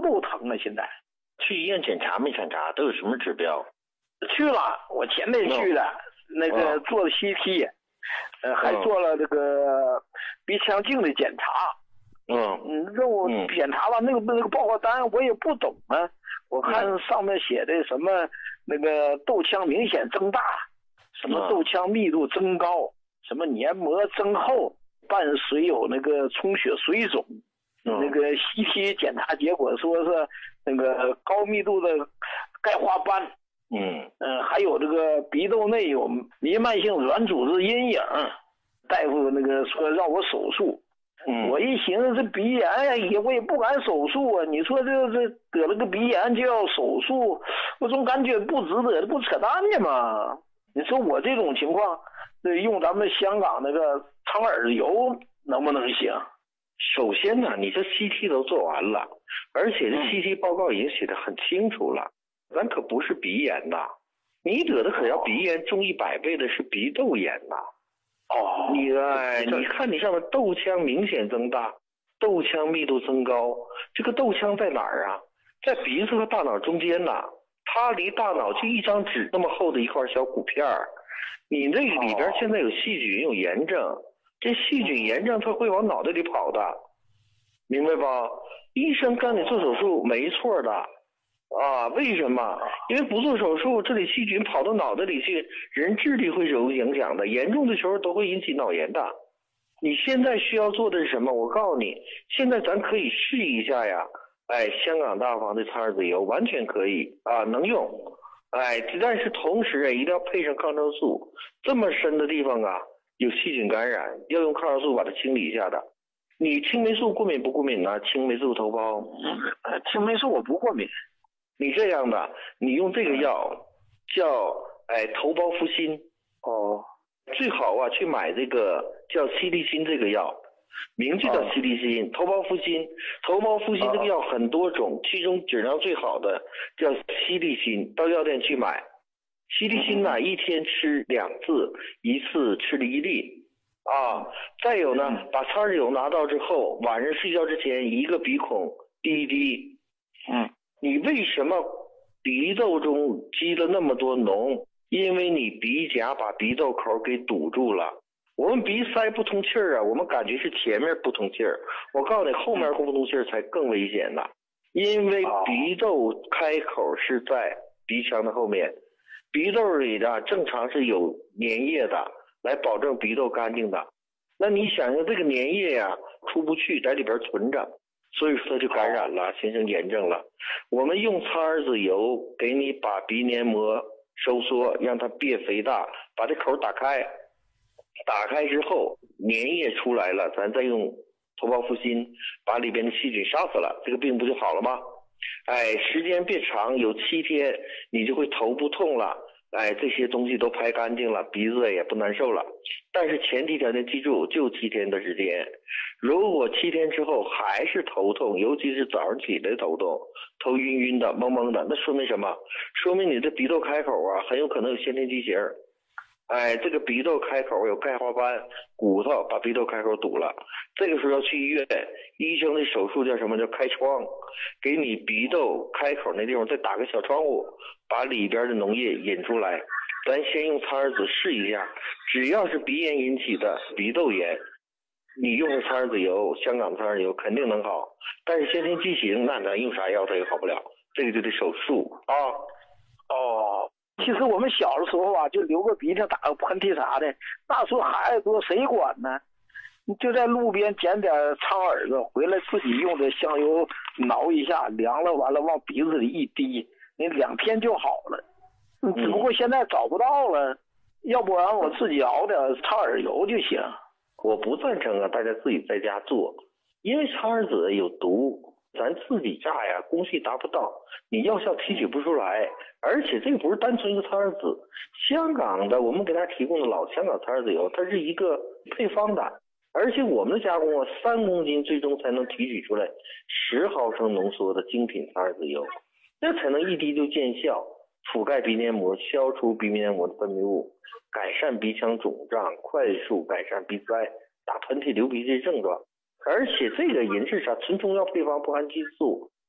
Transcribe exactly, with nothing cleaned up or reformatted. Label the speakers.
Speaker 1: 头都疼了。现在
Speaker 2: 去医院检查没检查？都有什么指标？
Speaker 1: 去了，我前天去的， no. 那个做了 C T， 呃，还做了这个鼻腔镜的检查。
Speaker 2: 嗯
Speaker 1: 嗯，让我检查吧，那个那个报告单我也不懂啊。我看上面写的什么那个窦腔明显增大，什么窦腔密度增高，什么黏膜增厚，伴随有那个充血水肿。那个 C T 检查结果说是那个高密度的钙化斑。
Speaker 2: 嗯
Speaker 1: 嗯，还有这个鼻窦内有弥漫性软组织阴影，大夫那个说让我手术。
Speaker 2: 嗯，
Speaker 1: 我一寻思这鼻炎呀，我也不敢手术啊。你说这这得了个鼻炎就要手术，我总感觉不值得，不扯淡的嘛。你说我这种情况，用咱们香港那个苍耳油能不能行？
Speaker 2: 首先呢，你这 C T 都做完了，而且这 C T 报告已经写得很清楚了，咱可不是鼻炎呐，你得的可要鼻炎重一百倍的是鼻窦炎呐。
Speaker 1: 哦，
Speaker 2: 你哎，你看你上面窦腔明显增大，窦腔密度增高，这个窦腔在哪儿啊？在鼻子和大脑中间呐，它离大脑就一张纸那么厚的一块小骨片儿。你那里边现在有细菌有炎症，这细菌炎症它会往脑袋里跑的，明白吧？医生让你做手术没错的。啊，为什么？因为不做手术，这里细菌跑到脑袋里去，人智力会有影响的，严重的时候都会引起脑炎的。你现在需要做的是什么？我告诉你，现在咱可以试一下呀。哎，香港大房的苍耳子油完全可以啊，能用。哎，但是同时啊，一定要配上抗生素。这么深的地方啊，有细菌感染，要用抗生素把它清理一下的。你青霉素过敏不过敏呢？青霉素头孢？
Speaker 1: 嗯，青霉素我不过敏。
Speaker 2: 你这样的，你用这个药叫哎头孢呋辛。
Speaker 1: 哦，
Speaker 2: 最好啊去买这个叫西利辛这个药，名字叫西利辛，哦、头孢呋辛。头孢呋辛这个药很多种，哦、其中质量最好的叫西利辛，到药店去买。西利辛呢，嗯、一天吃两次，一次吃了一粒。啊，再有呢，嗯、把苍耳油拿到之后，晚上睡觉之前一个鼻孔滴一滴。
Speaker 1: 嗯。
Speaker 2: 你为什么鼻窦中积了那么多脓？因为你鼻夹把鼻窦口给堵住了。我们鼻塞不通气儿啊，我们感觉是前面不通气儿。我告诉你，后面不通气儿才更危险呢。因为鼻窦开口是在鼻腔的后面，鼻窦里的正常是有粘液的，来保证鼻窦干净的。那你想想这个粘液呀、啊，出不去，在里边存着。所以说它就感染了，形成炎症了。我们用苍耳子油给你把鼻黏膜收缩，让它别肥大，把这口打开。打开之后，粘液出来了，咱再用头孢呋辛把里边的细菌杀死了，这个病不就好了吗？哎，时间别长，有七天你就会头不痛了。哎，这些东西都排干净了，鼻子也不难受了。但是前提条件记住，就七天的时间。如果七天之后还是头痛，尤其是早上起来头痛，头晕晕的、蒙蒙的，那说明什么？说明你的鼻窦开口啊，很有可能有先天畸形。哎，这个鼻窦开口有钙化斑，骨头把鼻窦开口堵了。这个时候要去医院，医生的手术叫什么？叫开窗，给你鼻窦开口那地方再打个小窗户，把里边的脓液引出来。咱先用苍耳子试一下，只要是鼻炎引起的鼻窦炎，你用的苍耳子油，香港苍耳油肯定能好。但是先天畸形，那咱用啥药它也好不了，这个就得手术啊。
Speaker 1: 哦。其实我们小的时候啊，就流个鼻涕、打个喷嚏啥的，那时候孩子多，谁管呢？你就在路边捡点苍耳子，回来自己用的香油挠一下，凉了完了往鼻子里一滴，你两天就好了。只不过现在找不到了，要不然我自己熬点苍耳油就行。
Speaker 2: 我不赞成啊，大家自己在家做，因为苍耳子有毒。咱自己榨呀，工序达不到，你药效提取不出来，而且这个不是单纯一个苍耳子，香港的我们给大家提供的老香港苍耳子油，它是一个配方的，而且我们的加工啊，三公斤最终才能提取出来十毫升浓缩的精品苍耳子油，这才能一滴就见效，覆盖鼻黏膜，消除鼻黏膜的分泌物，改善鼻腔肿胀，快速改善鼻塞、打喷嚏、流鼻涕症状。而且这个银是啥？纯中药配方，不含激素，